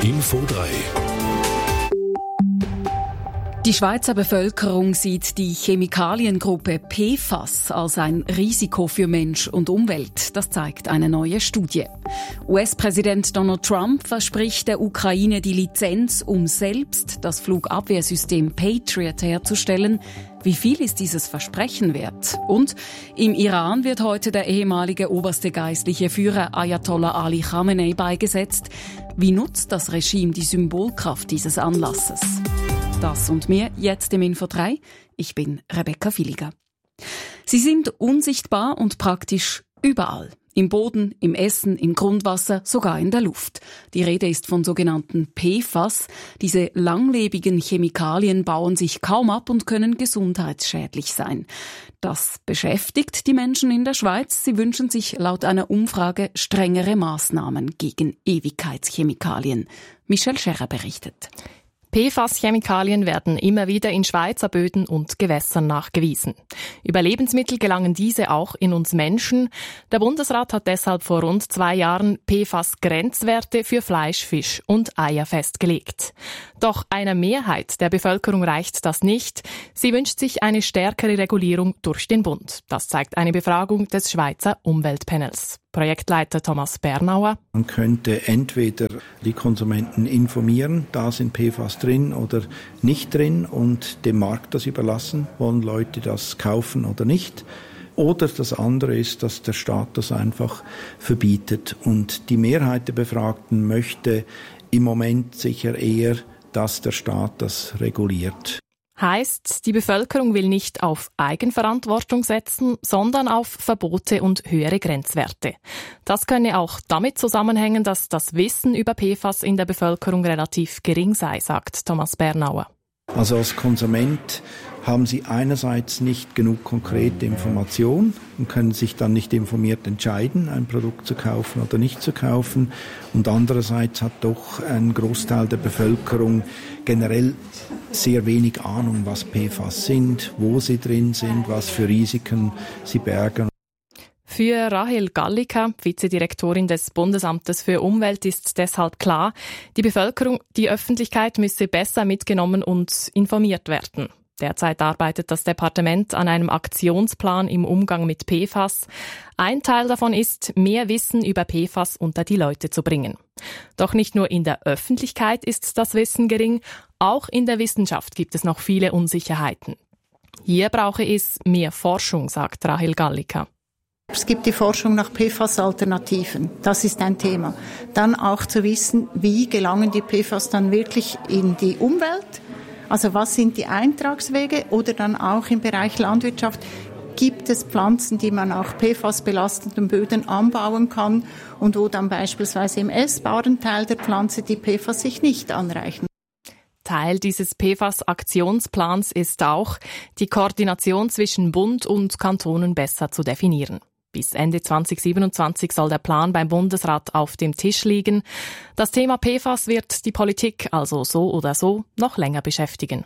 Info 3. Die Schweizer Bevölkerung sieht die Chemikaliengruppe PFAS als ein Risiko für Mensch und Umwelt. Das zeigt eine neue Studie. US-Präsident Donald Trump verspricht der Ukraine die Lizenz, um selbst das Flugabwehrsystem Patriot herzustellen. Wie viel ist dieses Versprechen wert? Und im Iran wird heute der ehemalige oberste geistliche Führer Ayatollah Ali Khamenei beigesetzt. Wie nutzt das Regime die Symbolkraft dieses Anlasses? Das und mehr jetzt im Info 3. Ich bin Rebecca Villiger. Sie sind unsichtbar und praktisch überall. Im Boden, im Essen, im Grundwasser, sogar in der Luft. Die Rede ist von sogenannten PFAS. Diese langlebigen Chemikalien bauen sich kaum ab und können gesundheitsschädlich sein. Das beschäftigt die Menschen in der Schweiz. Sie wünschen sich laut einer Umfrage strengere Maßnahmen gegen Ewigkeitschemikalien. Michelle Scherrer berichtet. PFAS-Chemikalien werden immer wieder in Schweizer Böden und Gewässern nachgewiesen. Über Lebensmittel gelangen diese auch in uns Menschen. Der Bundesrat hat deshalb vor rund 2 Jahren PFAS-Grenzwerte für Fleisch, Fisch und Eier festgelegt. Doch einer Mehrheit der Bevölkerung reicht das nicht. Sie wünscht sich eine stärkere Regulierung durch den Bund. Das zeigt eine Befragung des Schweizer Umweltpanels. Projektleiter Thomas Bernauer. Man könnte entweder die Konsumenten informieren, da sind PFAS drin oder nicht drin und dem Markt das überlassen, wollen Leute das kaufen oder nicht. Oder das andere ist, dass der Staat das einfach verbietet. Und die Mehrheit der Befragten möchte im Moment sicher eher, dass der Staat das reguliert. Heißt, die Bevölkerung will nicht auf Eigenverantwortung setzen, sondern auf Verbote und höhere Grenzwerte. Das könne auch damit zusammenhängen, dass das Wissen über PFAS in der Bevölkerung relativ gering sei, sagt Thomas Bernauer. Also als Konsument haben Sie einerseits nicht genug konkrete Information und können sich dann nicht informiert entscheiden, ein Produkt zu kaufen oder nicht zu kaufen. Und andererseits hat doch ein Großteil der Bevölkerung generell sehr wenig Ahnung, was PFAS sind, wo sie drin sind, was für Risiken sie bergen. Für Rahel Gallica, Vizedirektorin des Bundesamtes für Umwelt, ist deshalb klar, die Bevölkerung, die Öffentlichkeit müsse besser mitgenommen und informiert werden. Derzeit arbeitet das Departement an einem Aktionsplan im Umgang mit PFAS. Ein Teil davon ist, mehr Wissen über PFAS unter die Leute zu bringen. Doch nicht nur in der Öffentlichkeit ist das Wissen gering, auch in der Wissenschaft gibt es noch viele Unsicherheiten. Hier brauche es mehr Forschung, sagt Rahel Gallica. Es gibt die Forschung nach PFAS-Alternativen. Das ist ein Thema. Dann auch zu wissen, wie gelangen die PFAS dann wirklich in die Umwelt? Also was sind die Eintragswege? Oder dann auch im Bereich Landwirtschaft gibt es Pflanzen, die man auf PFAS-belasteten Böden anbauen kann und wo dann beispielsweise im essbaren Teil der Pflanze die PFAS sich nicht anreichen. Teil dieses PFAS-Aktionsplans ist auch, die Koordination zwischen Bund und Kantonen besser zu definieren. Bis Ende 2027 soll der Plan beim Bundesrat auf dem Tisch liegen. Das Thema PFAS wird die Politik also so oder so noch länger beschäftigen.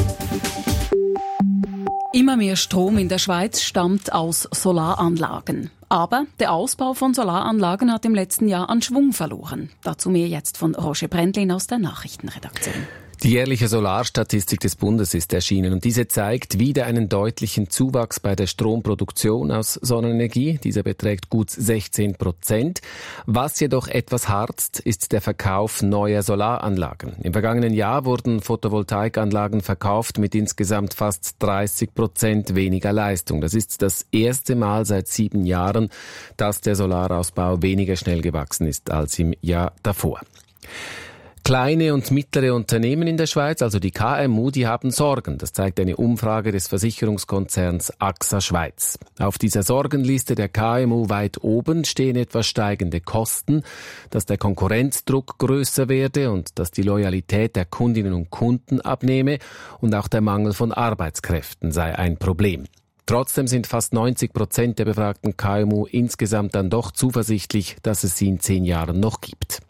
Immer mehr Strom in der Schweiz stammt aus Solaranlagen. Aber der Ausbau von Solaranlagen hat im letzten Jahr an Schwung verloren. Dazu mehr jetzt von Roger Brändlin aus der Nachrichtenredaktion. Die jährliche Solarstatistik des Bundes ist erschienen und diese zeigt wieder einen deutlichen Zuwachs bei der Stromproduktion aus Sonnenenergie. Dieser beträgt gut 16%. Was jedoch etwas harzt, ist der Verkauf neuer Solaranlagen. Im vergangenen Jahr wurden Photovoltaikanlagen verkauft mit insgesamt fast 30% weniger Leistung. Das ist das erste Mal seit 7 Jahren, dass der Solarausbau weniger schnell gewachsen ist als im Jahr davor. Kleine und mittlere Unternehmen in der Schweiz, also die KMU, die haben Sorgen. Das zeigt eine Umfrage des Versicherungskonzerns AXA Schweiz. Auf dieser Sorgenliste der KMU weit oben stehen etwas steigende Kosten, dass der Konkurrenzdruck größer werde und dass die Loyalität der Kundinnen und Kunden abnehme und auch der Mangel von Arbeitskräften sei ein Problem. Trotzdem sind fast 90% der befragten KMU insgesamt dann doch zuversichtlich, dass es sie in 10 Jahren noch gibt.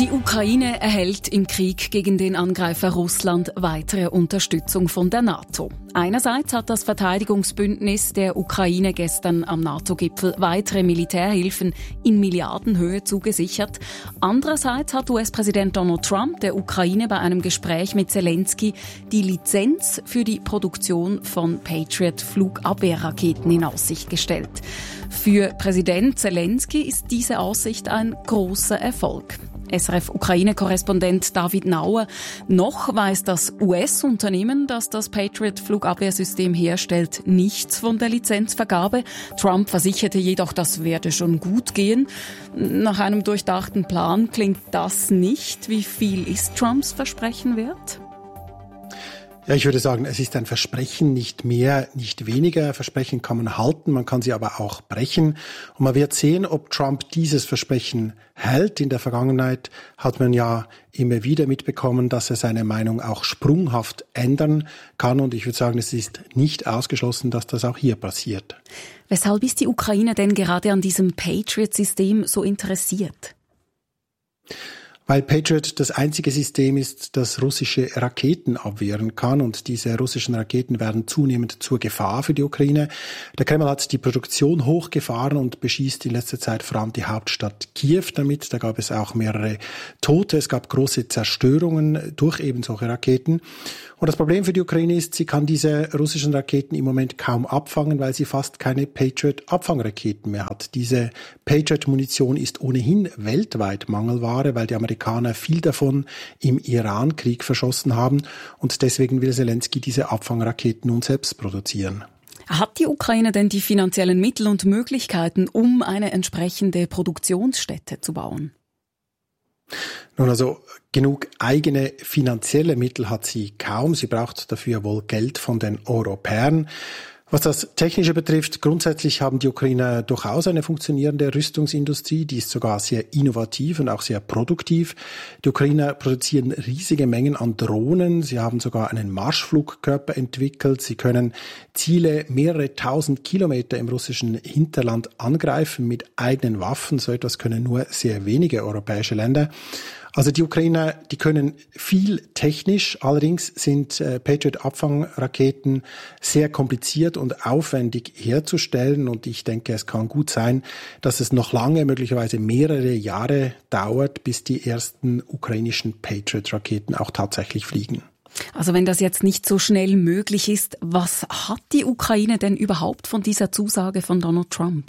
Die Ukraine erhält im Krieg gegen den Angreifer Russland weitere Unterstützung von der NATO. Einerseits hat das Verteidigungsbündnis der Ukraine gestern am NATO-Gipfel weitere Militärhilfen in Milliardenhöhe zugesichert. Andererseits hat US-Präsident Donald Trump der Ukraine bei einem Gespräch mit Zelensky die Lizenz für die Produktion von Patriot-Flugabwehrraketen in Aussicht gestellt. Für Präsident Zelensky ist diese Aussicht ein großer Erfolg. SRF-Ukraine-Korrespondent David Nauer. Noch weiß das US-Unternehmen, das das Patriot-Flugabwehrsystem herstellt, nichts von der Lizenzvergabe. Trump versicherte jedoch, das werde schon gut gehen. Nach einem durchdachten Plan klingt das nicht. Wie viel ist Trumps Versprechen wert? Ja, ich würde sagen, es ist ein Versprechen, nicht mehr, nicht weniger. Versprechen kann man halten, man kann sie aber auch brechen. Und man wird sehen, ob Trump dieses Versprechen hält. In der Vergangenheit hat man ja immer wieder mitbekommen, dass er seine Meinung auch sprunghaft ändern kann. Und ich würde sagen, es ist nicht ausgeschlossen, dass das auch hier passiert. Weshalb ist die Ukraine denn gerade an diesem Patriot-System so interessiert? Weil Patriot das einzige System ist, das russische Raketen abwehren kann, und diese russischen Raketen werden zunehmend zur Gefahr für die Ukraine. Der Kreml hat die Produktion hochgefahren und beschießt in letzter Zeit vor allem die Hauptstadt Kiew damit. Da gab es auch mehrere Tote, es gab große Zerstörungen durch eben solche Raketen. Und das Problem für die Ukraine ist, sie kann diese russischen Raketen im Moment kaum abfangen, weil sie fast keine Patriot-Abfangraketen mehr hat. Diese Patriot-Munition ist ohnehin weltweit Mangelware, weil die Amerikaner viel davon im Iran-Krieg verschossen haben. Und deswegen will Zelensky diese Abfangraketen nun selbst produzieren. Hat die Ukraine denn die finanziellen Mittel und Möglichkeiten, um eine entsprechende Produktionsstätte zu bauen? Nun, also genug eigene finanzielle Mittel hat sie kaum. Sie braucht dafür wohl Geld von den Europäern. Was das Technische betrifft, grundsätzlich haben die Ukrainer durchaus eine funktionierende Rüstungsindustrie. Die ist sogar sehr innovativ und auch sehr produktiv. Die Ukrainer produzieren riesige Mengen an Drohnen. Sie haben sogar einen Marschflugkörper entwickelt. Sie können Ziele mehrere tausend Kilometer im russischen Hinterland angreifen mit eigenen Waffen. So etwas können nur sehr wenige europäische Länder. Also die Ukrainer, die können viel technisch, allerdings sind Patriot-Abfangraketen sehr kompliziert und aufwendig herzustellen, und ich denke, es kann gut sein, dass es noch lange, möglicherweise mehrere Jahre dauert, bis die ersten ukrainischen Patriot-Raketen auch tatsächlich fliegen. Also wenn das jetzt nicht so schnell möglich ist, was hat die Ukraine denn überhaupt von dieser Zusage von Donald Trump?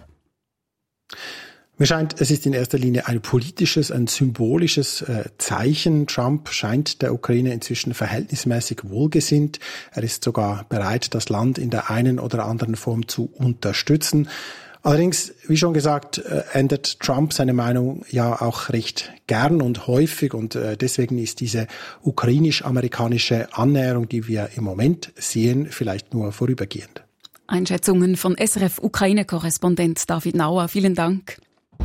Mir scheint, es ist in erster Linie ein politisches, ein symbolisches Zeichen. Trump scheint der Ukraine inzwischen verhältnismäßig wohlgesinnt. Er ist sogar bereit, das Land in der einen oder anderen Form zu unterstützen. Allerdings, wie schon gesagt, ändert Trump seine Meinung ja auch recht gern und häufig, und deswegen ist diese ukrainisch-amerikanische Annäherung, die wir im Moment sehen, vielleicht nur vorübergehend. Einschätzungen von SRF-Ukraine-Korrespondent David Nauer. Vielen Dank.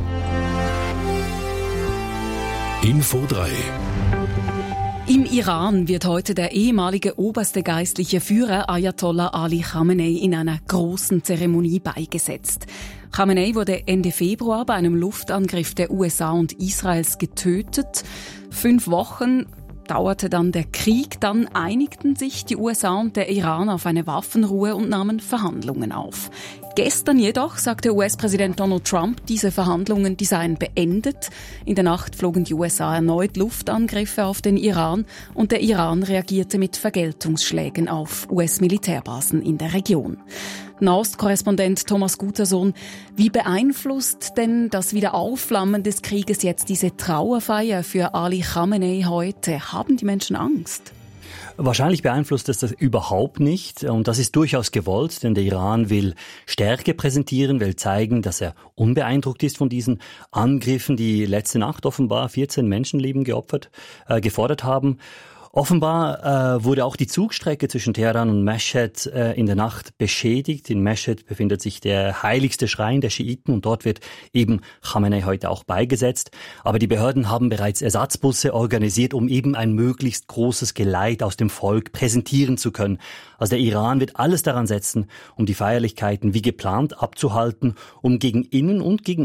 Info 3. Im Iran wird heute der ehemalige oberste geistliche Führer Ayatollah Ali Khamenei in einer großen Zeremonie beigesetzt. Khamenei wurde Ende Februar bei einem Luftangriff der USA und Israels getötet. 5 Wochen dauerte dann der Krieg, dann einigten sich die USA und der Iran auf eine Waffenruhe und nahmen Verhandlungen auf. Gestern jedoch sagte US-Präsident Donald Trump, diese Verhandlungen, die seien beendet. In der Nacht flogen die USA erneut Luftangriffe auf den Iran, und der Iran reagierte mit Vergeltungsschlägen auf US-Militärbasen in der Region. Nahost-Korrespondent Thomas Gutersohn, wie beeinflusst denn das Wiederaufflammen des Krieges jetzt diese Trauerfeier für Ali Khamenei heute? Haben die Menschen Angst? Wahrscheinlich beeinflusst es das überhaupt nicht, und das ist durchaus gewollt, denn der Iran will Stärke präsentieren, will zeigen, dass er unbeeindruckt ist von diesen Angriffen, die letzte Nacht offenbar 14 Menschenleben gefordert haben. Offenbar wurde auch die Zugstrecke zwischen Teheran und Mesched in der Nacht beschädigt. In Mesched befindet sich der heiligste Schrein der Schiiten und dort wird eben Khamenei heute auch beigesetzt. Aber die Behörden haben bereits Ersatzbusse organisiert, um eben ein möglichst großes Geleit aus dem Volk präsentieren zu können. Also der Iran wird alles daran setzen, um die Feierlichkeiten wie geplant abzuhalten, um gegen innen und gegen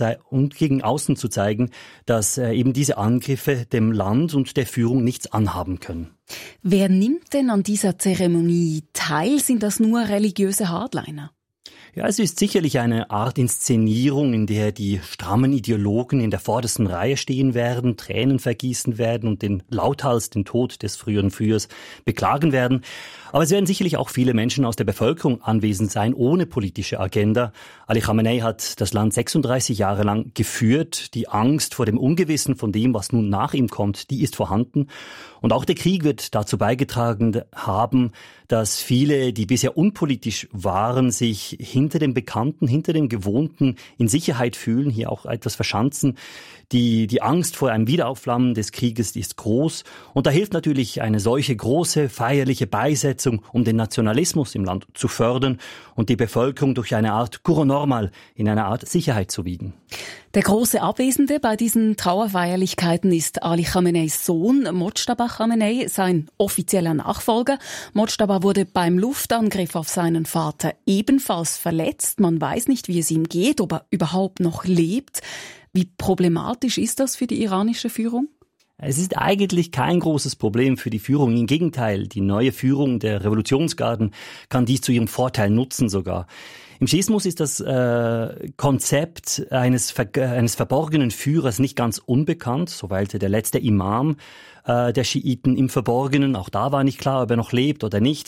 außen zu zeigen, dass eben diese Angriffe dem Land und der Führung nichts anhaben können. Wer nimmt denn an dieser Zeremonie teil? Sind das nur religiöse Hardliner? Ja, es ist sicherlich eine Art Inszenierung, in der die strammen Ideologen in der vordersten Reihe stehen werden, Tränen vergießen werden und lauthals den Tod des früheren Führers beklagen werden. Aber es werden sicherlich auch viele Menschen aus der Bevölkerung anwesend sein, ohne politische Agenda. Ali Khamenei hat das Land 36 Jahre lang geführt. Die Angst vor dem Ungewissen, von dem, was nun nach ihm kommt, die ist vorhanden. Und auch der Krieg wird dazu beigetragen haben, dass viele, die bisher unpolitisch waren, sich hinter dem Bekannten, hinter dem Gewohnten in Sicherheit fühlen, hier auch etwas verschanzen. Die Angst vor einem Wiederaufflammen des Krieges ist groß. Und da hilft natürlich eine solche große feierliche Beisetzung, um den Nationalismus im Land zu fördern und die Bevölkerung durch eine Art Courant normal in eine Art Sicherheit zu wiegen. Der große Abwesende bei diesen Trauerfeierlichkeiten ist Ali Khameneis Sohn Mojtaba Khamenei, sein offizieller Nachfolger. Mojtaba wurde beim Luftangriff auf seinen Vater ebenfalls verletzt. Man weiß nicht, wie es ihm geht, ob er überhaupt noch lebt. Wie problematisch ist das für die iranische Führung? Es ist eigentlich kein großes Problem für die Führung. Im Gegenteil, die neue Führung der Revolutionsgarden kann dies zu ihrem Vorteil nutzen sogar. Im Schiismus ist das Konzept eines verborgenen Führers nicht ganz unbekannt. So weilte der letzte Imam der Schiiten im Verborgenen. Auch da war nicht klar, ob er noch lebt oder nicht.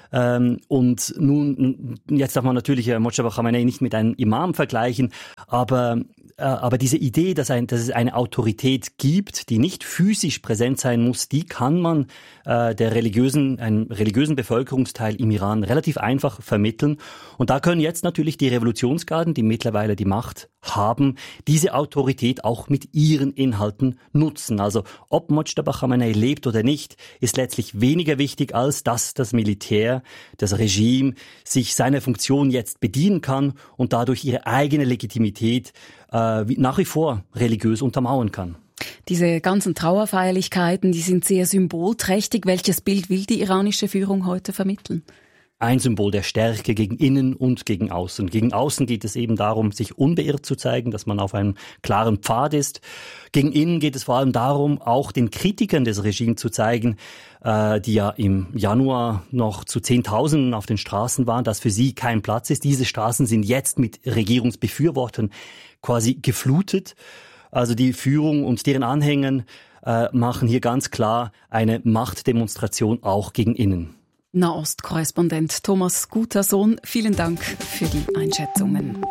Und nun, jetzt darf man natürlich Mojtaba Khamenei nicht mit einem Imam vergleichen, aber diese Idee, dass es eine Autorität gibt, die nicht physisch präsent sein muss, die kann man einem religiösen Bevölkerungsteil im Iran relativ einfach vermitteln. Und da können jetzt natürlich die Revolutionsgarden, die mittlerweile die Macht haben, diese Autorität auch mit ihren Inhalten nutzen. Also ob Mojtaba Khamenei lebt oder nicht, ist letztlich weniger wichtig, als dass das Militär, das Regime sich seiner Funktion jetzt bedienen kann und dadurch ihre eigene Legitimität nach wie vor religiös untermauern kann. Diese ganzen Trauerfeierlichkeiten, die sind sehr symbolträchtig. Welches Bild will die iranische Führung heute vermitteln? Ein Symbol der Stärke gegen innen und gegen außen. Gegen außen geht es eben darum, sich unbeirrt zu zeigen, dass man auf einem klaren Pfad ist. Gegen innen geht es vor allem darum, auch den Kritikern des Regimes zu zeigen, die ja im Januar noch zu Zehntausenden auf den Straßen waren, dass für sie kein Platz ist. Diese Straßen sind jetzt mit Regierungsbefürwortern quasi geflutet. Also die Führung und deren Anhänger machen hier ganz klar eine Machtdemonstration auch gegen innen. Nahost-Korrespondent Thomas Gutersohn, vielen Dank für die Einschätzungen.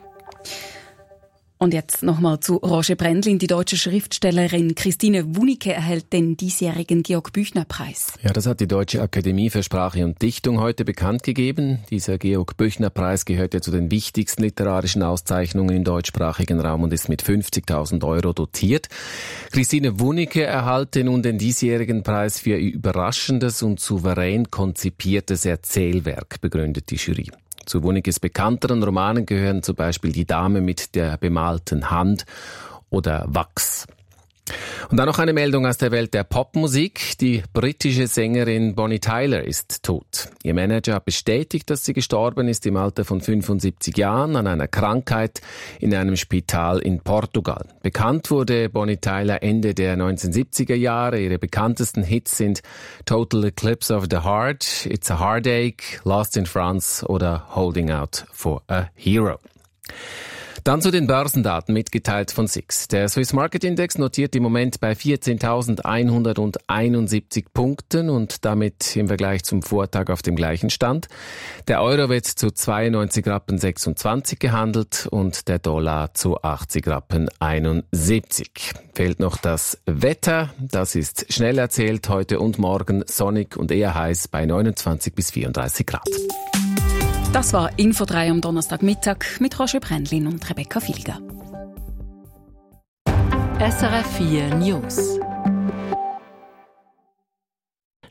Und jetzt nochmal zu Roger Brändlin. Die deutsche Schriftstellerin Christine Wunicke erhält den diesjährigen Georg-Büchner-Preis. Ja, das hat die Deutsche Akademie für Sprache und Dichtung heute bekannt gegeben. Dieser Georg-Büchner-Preis gehört ja zu den wichtigsten literarischen Auszeichnungen im deutschsprachigen Raum und ist mit 50.000 € dotiert. Christine Wunicke erhalte nun den diesjährigen Preis für ihr überraschendes und souverän konzipiertes Erzählwerk, begründet die Jury. Zu Wunickes bekannteren Romanen gehören zum Beispiel Die Dame mit der bemalten Hand oder Wachs. Und dann noch eine Meldung aus der Welt der Popmusik. Die britische Sängerin Bonnie Tyler ist tot. Ihr Manager hat bestätigt, dass sie gestorben ist im Alter von 75 Jahren an einer Krankheit in einem Spital in Portugal. Bekannt wurde Bonnie Tyler Ende der 1970er Jahre. Ihre bekanntesten Hits sind Total Eclipse of the Heart, It's a Heartache, Lost in France oder Holding Out for a Hero. Dann zu den Börsendaten, mitgeteilt von SIX. Der Swiss Market Index notiert im Moment bei 14.171 Punkten und damit im Vergleich zum Vortag auf dem gleichen Stand. Der Euro wird zu 92,26 Rappen gehandelt und der Dollar zu 80,71 Rappen. Fehlt noch das Wetter. Das ist schnell erzählt, heute und morgen sonnig und eher heiß bei 29 bis 34 Grad. Das war Info 3 am Donnerstagmittag mit Roger Brändlin und Rebecca Filger. SRF 4 News.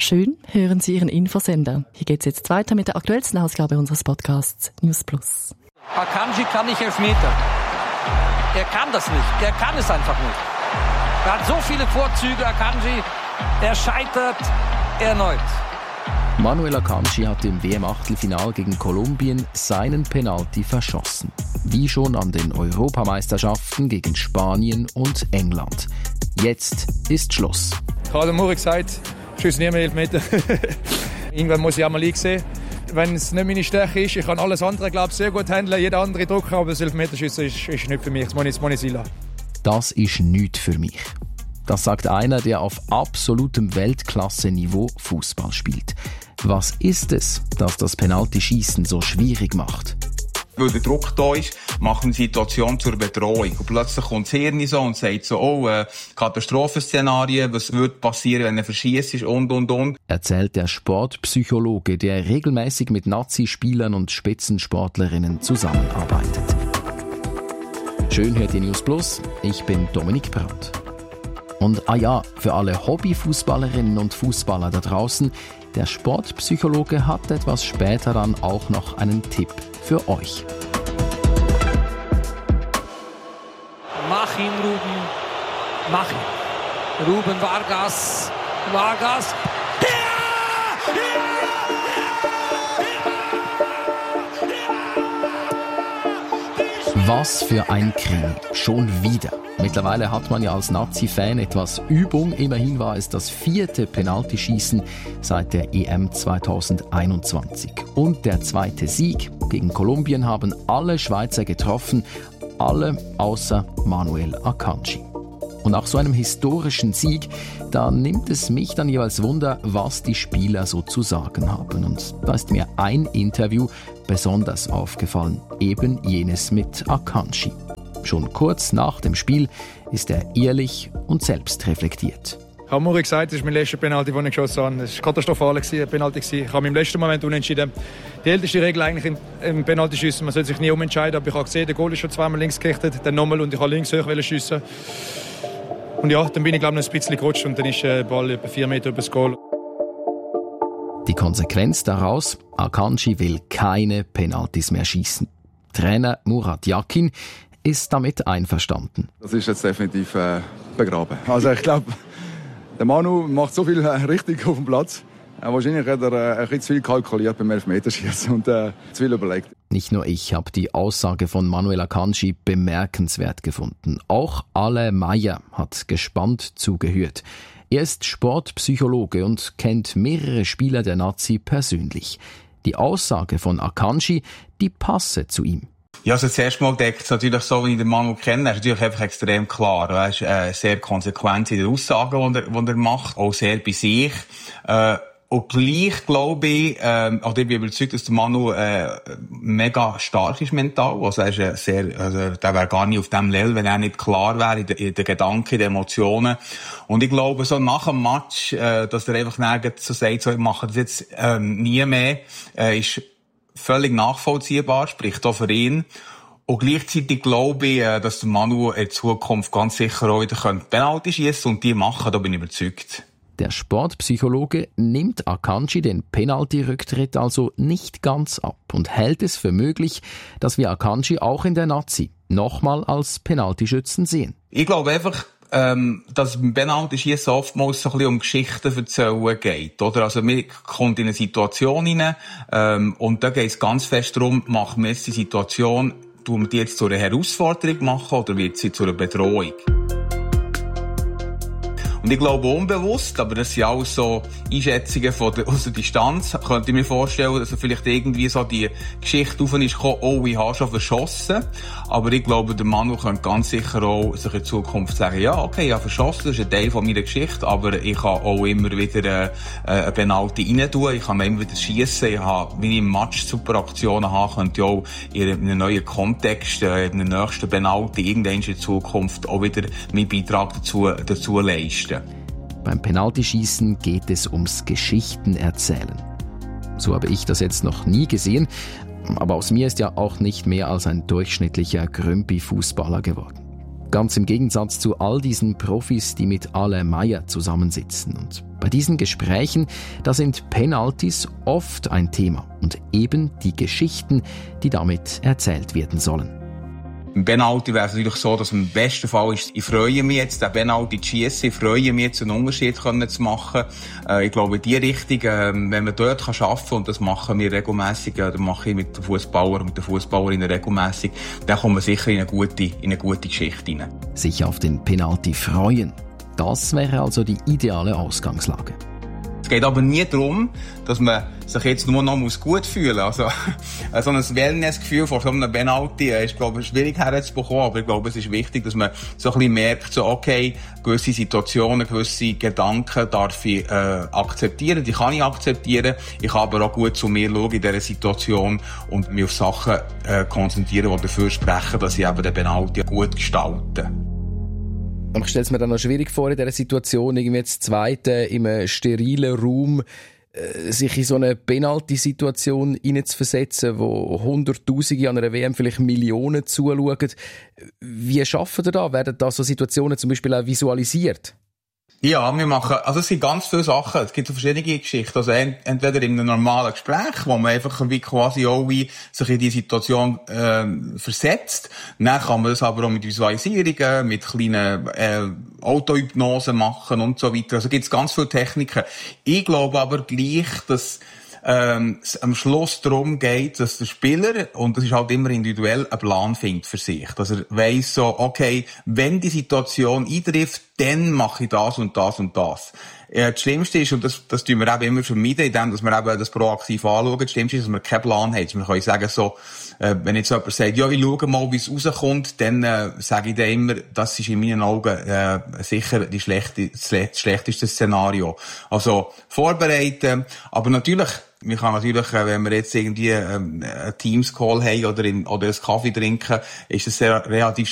Schön hören Sie Ihren Infosender. Hier geht es jetzt weiter mit der aktuellsten Ausgabe unseres Podcasts News Plus. Akanji kann nicht Elfmeter. Er kann das nicht. Er kann es einfach nicht. Er hat so viele Vorzüge, Akanji. Er scheitert erneut. Manuel Akanji hat im WM-Achtelfinal gegen Kolumbien seinen Penalty verschossen. Wie schon an den Europameisterschaften gegen Spanien und England. Jetzt ist Schluss. Ich habe Muri gesagt, ich schieße nie mehr Elfmeter. Irgendwann muss ich auch mal einsehen. Wenn es nicht meine Stärke ist, ich kann alles andere, glaube ich, sehr gut handeln, jeder andere drücken, aber das Elfmeterschießen ist nicht für mich, das muss ich sein lassen. Das ist nichts für mich. Das sagt einer, der auf absolutem Weltklasse-Niveau Fußball spielt. Was ist es, das das Penaltyschießen so schwierig macht? Weil der Druck da ist, macht eine Situation zur Bedrohung. Und plötzlich kommt das Hirn so und sagt so, Katastrophenszenarien, was würde passieren, wenn er verschießt und. Erzählt der Sportpsychologe, der regelmäßig mit Nazi-Spielern und Spitzensportlerinnen zusammenarbeitet. Schön hört ihr News Plus, ich bin Dominik Brandt. Und für alle Hobbyfußballerinnen und Fußballer da draußen, der Sportpsychologe hat etwas später dann auch noch einen Tipp für euch. Mach ihn, Ruben. Mach ihn. Ruben Vargas. Vargas. Was für ein Krimi. Schon wieder. Mittlerweile hat man ja als Nazi-Fan etwas Übung. Immerhin war es das 4. Penaltyschießen seit der EM 2021. Und der 2. Sieg gegen Kolumbien haben alle Schweizer getroffen. Alle außer Manuel Akanji. Und nach so einem historischen Sieg, da nimmt es mich dann jeweils Wunder, was die Spieler so zu sagen haben. Und da ist mir ein Interview besonders aufgefallen, eben jenes mit Akanji. Schon kurz nach dem Spiel ist er ehrlich und selbstreflektiert. Ich habe Muri gesagt, das ist mein letzter Penalty, den ich geschossen habe. Es war katastrophal, ein Penalty. Ich habe im letzten Moment unentschieden. Die älteste Regel eigentlich im Penaltyschiessen, man soll sich nie umentscheiden. Aber ich habe gesehen, der Goal ist schon zweimal links gerichtet, dann nochmal und ich habe links hoch schiessen. Und ja, dann bin ich glaube ich noch ein bisschen gerutscht und dann ist der Ball etwa 4 Meter über das Goal. Die Konsequenz daraus, Akanji will keine Penaltys mehr schießen. Trainer Murat Yakin ist damit einverstanden. Das ist jetzt definitiv begraben. Also ich glaube, der Manu macht so viel richtig auf dem Platz. Wahrscheinlich hat er ein bisschen zu viel kalkuliert beim Elfmeterschießen und zu viel überlegt. Nicht nur ich habe die Aussage von Manuel Akanji bemerkenswert gefunden. Auch Ale Meyer hat gespannt zugehört. Er ist Sportpsychologe und kennt mehrere Spieler der Nazi persönlich. Die Aussage von Akanji, die passe zu ihm. Ja, also zuerst mal deckt es natürlich so, wie ich den Manu kenne. Er ist natürlich einfach extrem klar. Er ist sehr konsequent in den Aussagen, die er macht. Auch sehr bei sich. Und gleich glaube ich, oder ich bin überzeugt, dass der Manu mega stark ist mental. Also er ist der wäre gar nicht auf dem Level, wenn er nicht klar wäre in den Gedanken, in den Emotionen. Und ich glaube, so nach dem Match, dass er einfach nirgends so sagt, so, ich mache das jetzt nie mehr, ist völlig nachvollziehbar, spricht auch für ihn. Und gleichzeitig glaube ich, dass der Manu in Zukunft ganz sicher auch wieder Penalty schiessen und die machen, da bin ich überzeugt. Der Sportpsychologe nimmt Akanji den Penalty-Rücktritt also nicht ganz ab und hält es für möglich, dass wir Akanji auch in der Nazi nochmal als Penaltyschützen sehen. Ich glaube einfach, dass beim Penaltyschiessen oftmals so ein bisschen um Geschichten erzählen geht, oder? Also man kommt in eine Situation hinein, und da geht es ganz fest darum, machen wir jetzt die Situation, tun wir die jetzt zu einer Herausforderung machen oder wird sie zu einer Bedrohung? Und ich glaube unbewusst, aber das sind auch so Einschätzungen aus der Distanz, könnte ich mir vorstellen, dass er vielleicht irgendwie so die Geschichte auf ist gekommen, oh, ich habe schon verschossen. Aber ich glaube, der Manu könnte ganz sicher auch sich in Zukunft sagen, ja, okay, ich habe verschossen, das ist ein Teil von meiner Geschichte, aber ich kann auch immer wieder eine Penalty rein tun, ich kann immer wieder schiessen, ich habe, wenn ich im Match super Aktionen habe, könnte ich auch in einem neuen Kontext, in einem nächsten Penalty irgendwann in Zukunft auch wieder meinen Beitrag dazu leisten. Beim Penaltyschießen geht es ums Geschichtenerzählen. So habe ich das jetzt noch nie gesehen, aber aus mir ist ja auch nicht mehr als ein durchschnittlicher Grümpi-Fußballer geworden. Ganz im Gegensatz zu all diesen Profis, die mit Alain Meier zusammensitzen. Und bei diesen Gesprächen, da sind Penalties oft ein Thema und eben die Geschichten, die damit erzählt werden sollen. Im Penalty wäre es natürlich so, dass im besten Fall ist, ich freue mich jetzt, den Penalty zu schiessen, ich freue mich jetzt, einen Unterschied zu machen. Ich glaube, in die Richtung, wenn man dort arbeiten kann, und das machen wir regelmässig, oder mache ich mit den Fußballern und den Fußballerinnen regelmässig, dann kommt man sicher in eine gute Geschichte rein. Sich auf den Penalty freuen. Das wäre also die ideale Ausgangslage. Es geht aber nie darum, dass man sich jetzt nur noch gut fühlen muss. Also, so ein Wellness-Gefühl vor so einem Penalty ist, glaube ich, schwierig herzubekommen. Aber ich glaube, es ist wichtig, dass man so ein bisschen merkt, so, okay, gewisse Situationen, gewisse Gedanken darf ich akzeptieren, die kann ich akzeptieren. Ich kann aber auch gut zu mir schauen in dieser Situation und mich auf Sachen konzentrieren, die dafür sprechen, dass ich eben den Penalty gut gestalte. Ich stelle es mir dann noch schwierig vor, in dieser Situation, irgendwie jetzt Zweite in einem sterilen Raum, sich in so eine Penalty-Situation hineinzuversetzen, wo Hunderttausende an einer WM vielleicht Millionen zuschauen. Wie schaffen ihr da? Werden da so Situationen zum Beispiel auch visualisiert? Ja, wir machen, also es sind ganz viele Sachen. Es gibt so verschiedene Geschichten. Also entweder in einem normalen Gespräch, wo man einfach wie quasi auch wie sich in die Situation versetzt. Dann kann man das aber auch mit Visualisierungen, mit kleinen Autohypnosen machen und so weiter. Also gibt es ganz viele Techniken. Ich glaube aber gleich, dass es am Schluss darum geht, dass der Spieler, und das ist halt immer individuell, einen Plan findet für sich. Dass er weiss so, okay, wenn die Situation eintrifft, dann mache ich das und das und das. Das Schlimmste ist, und das tun wir eben immer vermeiden, indem dass wir eben das proaktiv anschauen, das Schlimmste ist, dass wir keinen Plan haben. Wir können sagen so, wenn jetzt jemand sagt, ja, ich schaue mal, wie es rauskommt, dann sage ich dann immer, das ist in meinen Augen sicher das schlechteste Szenario. Also vorbereiten, aber natürlich, man kann natürlich, wenn wir jetzt irgendwie einen Teams-Call haben oder einen Kaffee trinken, ist es relativ